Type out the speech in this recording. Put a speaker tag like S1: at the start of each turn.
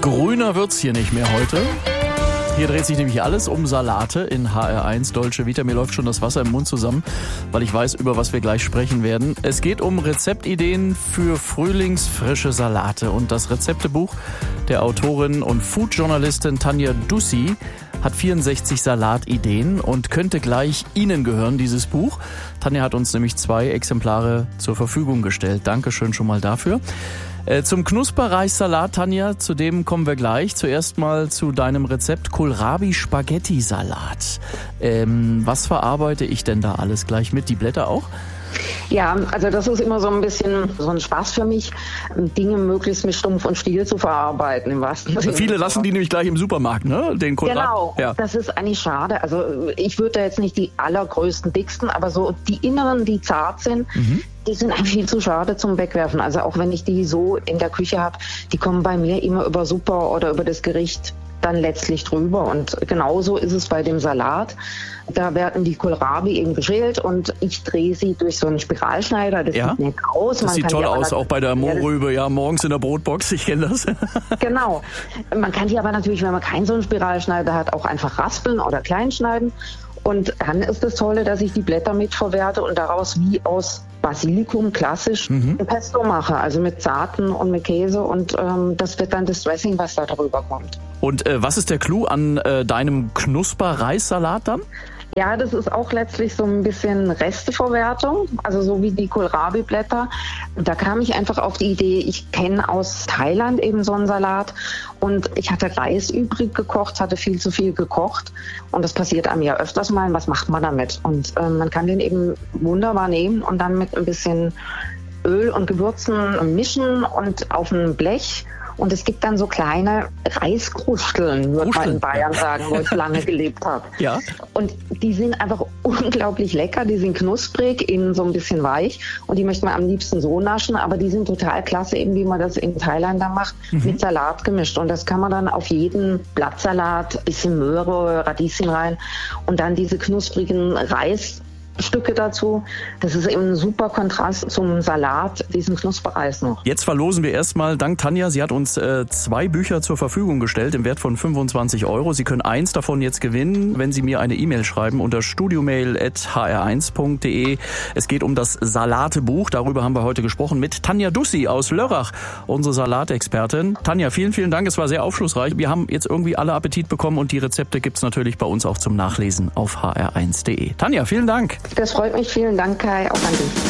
S1: Grüner wird's hier nicht mehr heute. Hier dreht sich nämlich alles um Salate in HR1 Dolce Vita. Mir läuft schon das Wasser im Mund zusammen, weil ich weiß, über was wir gleich sprechen werden. Es geht um Rezeptideen für frühlingsfrische Salate. Und das Rezeptebuch der Autorin und Food-Journalistin Tanja Dussi hat 64 Salatideen und könnte gleich Ihnen gehören, dieses Buch. Tanja hat uns nämlich 2 Exemplare zur Verfügung gestellt. Dankeschön schon mal dafür. Zum Knusperreissalat, Tanja, zu dem kommen wir gleich. Zuerst mal zu deinem Rezept Kohlrabi-Spaghetti-Salat. Was verarbeite ich denn da alles gleich mit? Die Blätter auch?
S2: Ja, also das ist immer so ein bisschen so ein Spaß für mich, Dinge möglichst mit Stumpf und Stiel zu verarbeiten, im wahrsten Sinne.
S1: Viele lassen die nämlich gleich im Supermarkt, ne? Den Kohlrabi.
S2: Genau, ja. Das ist eigentlich schade. Also ich würde da jetzt nicht die allergrößten, dicksten, aber so die inneren, die zart sind, die sind einfach viel zu schade zum Wegwerfen. Also auch wenn ich die so in der Küche habe, die kommen bei mir immer über Suppe oder über das Gericht dann letztlich drüber. Und genauso ist es bei dem Salat. Da werden die Kohlrabi eben geschält und ich drehe sie durch so einen Spiralschneider. Das sieht nett aus.
S1: Das sieht toll aus, auch bei der Mohrrübe, ja, morgens in der Brotbox, ich kenne das.
S2: Genau. Man kann die aber natürlich, wenn man keinen so einen Spiralschneider hat, auch einfach raspeln oder klein schneiden. Und dann ist das Tolle, dass ich die Blätter mitverwerte und daraus wie aus Basilikum klassisch ein Pesto mache, also mit Saaten und mit Käse und das wird dann das Dressing, was da drüber kommt.
S1: Und was ist der Clou an deinem Knusperreissalat dann?
S2: Ja, das ist auch letztlich so ein bisschen Resteverwertung, also so wie die Kohlrabi-Blätter. Da kam ich einfach auf die Idee, ich kenne aus Thailand eben so einen Salat und ich hatte Reis übrig gekocht, hatte viel zu viel gekocht und das passiert einem ja öfters mal. Was macht man damit? Und man kann den eben wunderbar nehmen und dann mit ein bisschen Öl und Gewürzen mischen und auf ein Blech. Und es gibt dann so kleine Reiskrusteln, würde man in Bayern sagen, wo ich lange gelebt habe.
S1: Ja.
S2: Und die sind einfach unglaublich lecker, die sind knusprig, innen so ein bisschen weich. Und die möchte man am liebsten so naschen, aber die sind total klasse, eben wie man das in Thailand da macht, mit Salat gemischt. Und das kann man dann auf jeden Blattsalat, bisschen Möhre, Radieschen rein und dann diese knusprigen Reisstücke dazu. Das ist eben ein super Kontrast zum Salat, diesem Knusperreis noch.
S1: Jetzt verlosen wir erstmal, dank Tanja, sie hat uns 2 Bücher zur Verfügung gestellt im Wert von 25 €. Sie können eins davon jetzt gewinnen, wenn Sie mir eine E-Mail schreiben unter studiomail@hr1.de. Es geht um das Salatebuch, darüber haben wir heute gesprochen mit Tanja Dussi aus Lörrach, unsere Salatexpertin. Tanja, vielen, vielen Dank, es war sehr aufschlussreich. Wir haben jetzt irgendwie alle Appetit bekommen und die Rezepte gibt's natürlich bei uns auch zum Nachlesen auf hr1.de. Tanja, vielen Dank.
S2: Das freut mich. Vielen Dank, Kai. Auch an dich.